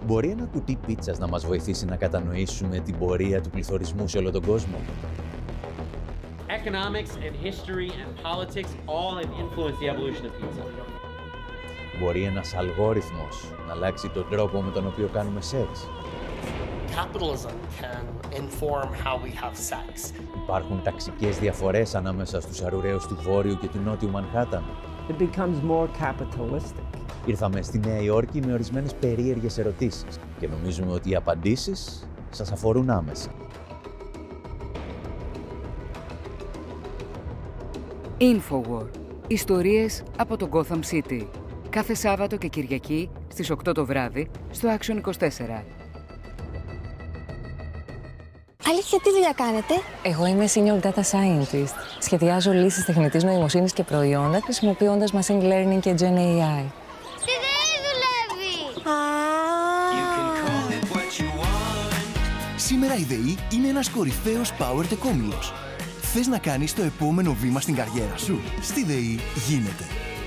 Μπορεί ένα κουτί πίτσας να μας βοηθήσει να κατανοήσουμε την πορεία του πληθωρισμού σε όλο τον κόσμο? Economics and history and politics all have influenced the evolution of pizza. Μπορεί ένας αλγόριθμος να αλλάξει τον τρόπο με τον οποίο κάνουμε σεξ? Capitalism can inform how we have sex. Υπάρχουν ταξικές διαφορές ανάμεσα στους αρουραίους του Βόρειου και του Νότιου Μανχάταν? It becomes more capitalistic. Ήρθαμε στη Νέα Υόρκη με ορισμένες περίεργες ερωτήσεις και νομίζουμε ότι οι απαντήσεις σας αφορούν άμεσα. Infowar. Ιστορίες από το Gotham City. Κάθε Σάββατο και Κυριακή στις 8 το βράδυ στο Action 24. Αλήθεια, τι δουλειά κάνετε? Εγώ είμαι Senior Data Scientist. Σχεδιάζω λύσεις τεχνητής νοημοσύνης και προϊόντα χρησιμοποιώντας Machine Learning και Gen AI. Στη ΔΕΗ δουλεύει! Σήμερα η ΔΕΗ είναι ένας κορυφαίος PowerTech όμιλος. Θες να κάνεις το επόμενο βήμα στην καριέρα σου? Στη ΔΕΗ γίνεται.